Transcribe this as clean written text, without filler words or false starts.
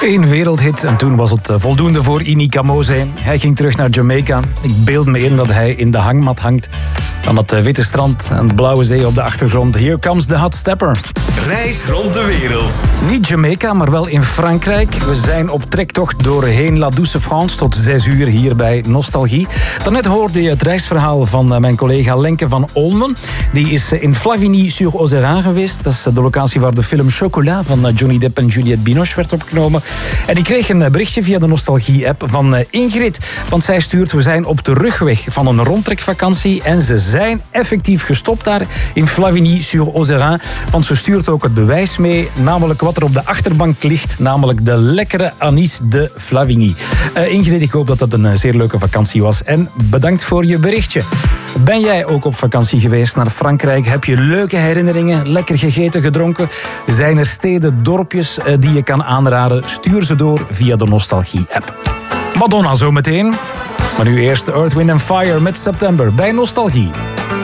Eén wereldhit en toen was het voldoende voor Ini Kamoze. Hij ging terug naar Jamaica. Ik beeld me in dat hij in de hangmat hangt. Aan het witte strand en de blauwe zee op de achtergrond. Here comes the hot stepper. Reis rond de wereld. Niet Jamaica, maar wel in Frankrijk. We zijn op trektocht doorheen La Douce France tot 6 uur hier bij Nostalgie. Daarnet hoorde je het reisverhaal van mijn collega Lenke van Olmen. Die is in Flavigny-sur-Ozéran geweest. Dat is de locatie waar de film Chocolat van Johnny Depp en Juliette Binoche werd opgenomen. En ik kreeg een berichtje via de Nostalgie-app van Ingrid. Want zij stuurt, we zijn op de terugweg van een rondtrekvakantie. En ze zijn effectief gestopt daar in Flavigny-sur-Ozéran. Want ze stuurt ook het bewijs mee. Namelijk wat er op de achterbank ligt. Namelijk de lekkere anis de Flavigny. Ingrid, ik hoop dat het een zeer leuke vakantie was. En bedankt voor je berichtje. Ben jij ook op vakantie geweest naar Frankrijk? Heb je leuke herinneringen? Lekker gegeten, gedronken? Zijn er steden, dorpjes die je kan aanraden? Stuur ze door via de Nostalgie-app. Madonna zometeen. Maar nu eerst Earth, Wind & Fire met September bij Nostalgie.